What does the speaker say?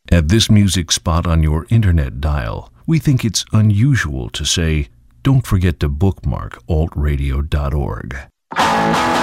At this music spot on your internet dial, we think it's unusual to say, don't forget to bookmark altradio.org.